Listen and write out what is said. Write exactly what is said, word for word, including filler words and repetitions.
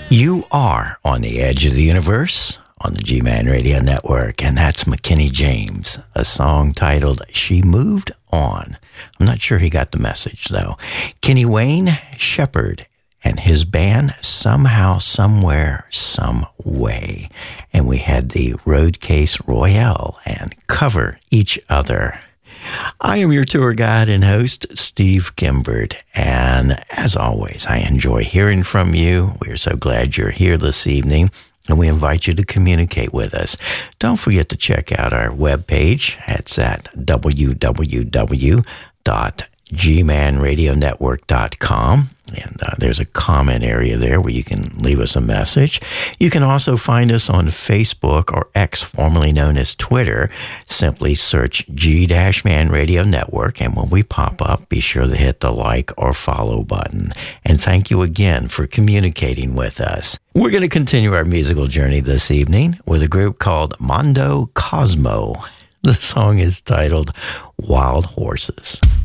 You are on the edge of the universe on the G-Man Radio Network, and that's McKinney James, a song titled She Moved On. I'm not sure he got the message, though. Kenny Wayne Shepherd and his band, Somehow, Somewhere, Some Way. And we had the Roadcase Royale and Cover Each Other. I am your tour guide and host, Steve Kimbert, and as always, I enjoy hearing from you. We're so glad you're here this evening, and we invite you to communicate with us. Don't forget to check out our webpage. It's at w w w dot g man radio network dot com. And uh, there's a comment area there where you can leave us a message. You can also find us on Facebook or X, formerly known as Twitter. Simply search G-Man Radio Network, and when we pop up, be sure to hit the like or follow button. And thank you again for communicating with us. We're going to continue our musical journey this evening with a group called Mondo Cosmo. The song is titled Wild Horses.